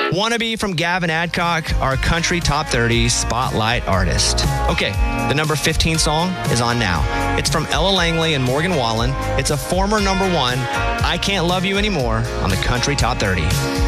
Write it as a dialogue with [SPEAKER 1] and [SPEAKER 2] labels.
[SPEAKER 1] Wannabe from Gavin Adcock, our country top 30 spotlight artist. Okay, the number 15 song is on now. It's from Ella Langley and Morgan Wallen. It's a former number one, I Can't Love You Anymore, on the country top 30.